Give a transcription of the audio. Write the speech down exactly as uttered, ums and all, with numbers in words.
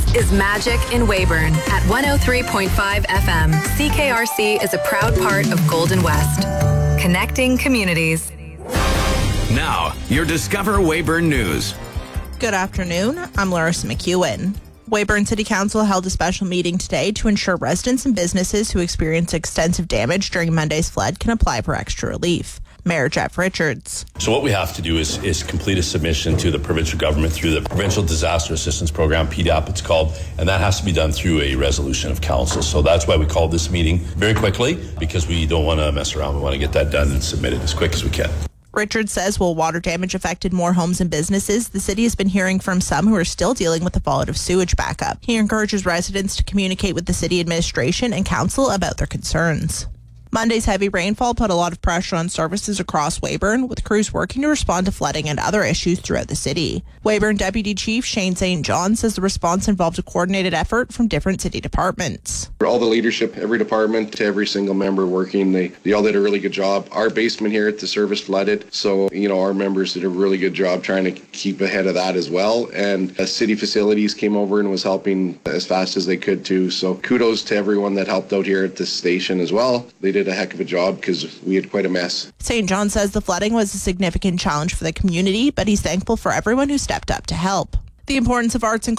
is Magic in Weyburn at one oh three point five F M. C K R C is a proud part of Golden West. Connecting communities. Now, your Discover Weyburn News. Good afternoon. I'm Larissa McEwen. Weyburn City Council held a special meeting today to ensure residents and businesses who experienced extensive damage during Monday's flood can apply for extra relief. Mayor Jeff Richards. So what we have to do is, is complete a submission to the provincial government through the Provincial Disaster Assistance Program, P D A P it's called, and that has to be done through a resolution of council. So that's why we called this meeting very quickly, because we don't want to mess around. We want to get that done and submitted as quick as we can. Richards says while water damage affected more homes and businesses, the city has been hearing from some who are still dealing with the fallout of sewage backup. He encourages residents to communicate with the city administration and council about their concerns. Monday's heavy rainfall put a lot of pressure on services across Weyburn, with crews working to respond to flooding and other issues throughout the city. Weyburn Deputy Chief Shane Saint John says the response involved a coordinated effort from different city departments. For all the leadership, every department, to every single member working, they, they all did a really good job. Our basement here at the service flooded, so you know our members did a really good job trying to keep ahead of that as well. And uh, city facilities came over and was helping as fast as they could too. So kudos to everyone that helped out here at this station as well. They did a heck of a job because we had quite a mess. Saint John says the flooding was a significant challenge for the community, but he's thankful for everyone who stepped up to help. The importance of arts and